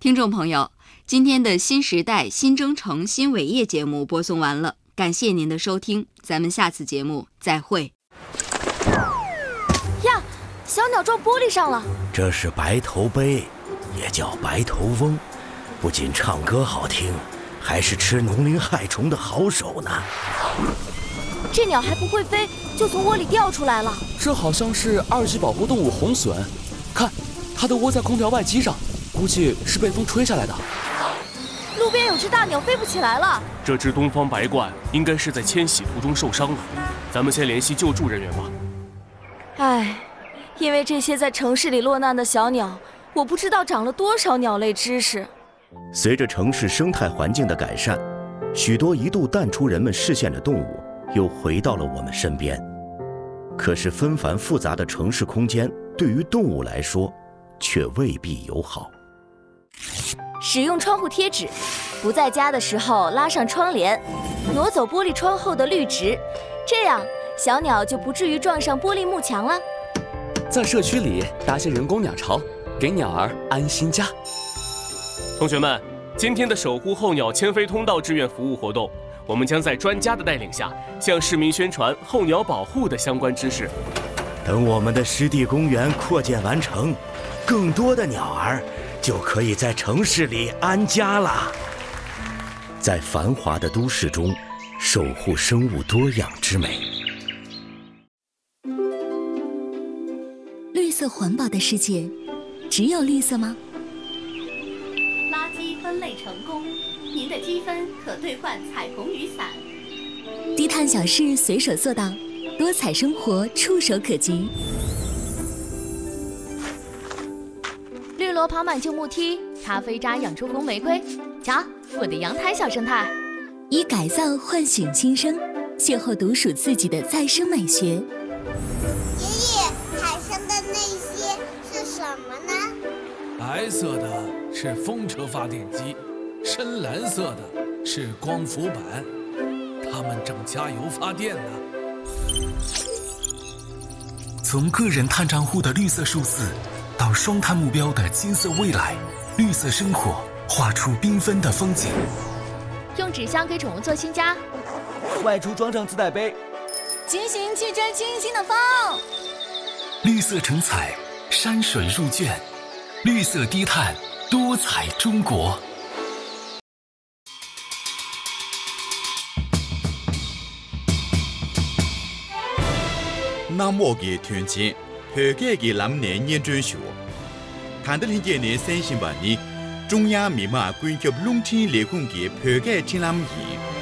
听众朋友，今天的新时代新征程新伟业节目播送完了，感谢您的收听，咱们下次节目再会。 呀，小鸟撞玻璃上了。 这是白头鹎，也叫白头翁，不仅唱歌好听，还是吃农林害虫的好手呢。 这鸟还不会飞，就从窝里掉出来了。 这好像是2级保护动物红隼，看，它都窝在空调外机上，估计是被风吹下来的。 路边有只大鸟飞不起来了。 这只东方白鹳应该是在迁徙途中受伤了，咱们先联系救助人员吧。 唉，因为这些在城市里落难的小鸟，我不知道长了多少鸟类知识。 随着城市生态环境的改善，许多一度淡出人们视线的动物又回到了我们身边。可是纷繁复杂的城市空间对于动物来说却未必友好。 使用窗户贴纸，不在家的时候拉上窗帘，挪走玻璃窗后的绿植，这样小鸟就不至于撞上玻璃幕墙了。 在社区里搭些人工鸟巢，给鸟儿安心家。 同学们，今天的守护候鸟迁飞通道志愿服务活动，我们将在专家的带领下，向市民宣传候鸟保护的相关知识。 等我们的湿地公园扩建完成，更多的鸟儿就可以在城市里安家了。在繁华的都市中，守护生物多样之美。 绿色环保的世界，只有绿色吗？ 垃圾分类成功，您的积分可兑换彩虹雨伞。 低碳小事随手做到，多彩生活触手可及。 绿萝跑满旧木梯，咖啡渣养出红玫瑰。瞧，我的阳台小生态。 以改造唤醒新生，邂逅独属自己的再生美学。 爷爷，海上的那些是什么呢？ 白色的是风车发电机，深蓝色的是光伏板，它们正加油发电呢。 从个人碳账户的绿色数字，到双碳目标的金色未来，绿色生活画出缤纷的风景。 用纸箱给宠物做新家， 外出装上自带杯， 进行去追清新的风。 绿色成彩，山水入卷，绿色低碳，多彩中国。 南华嘅团结，河界嘅南年研究所，谈得今年30万年，中央密码关于冬天烈风嘅河界展览仪。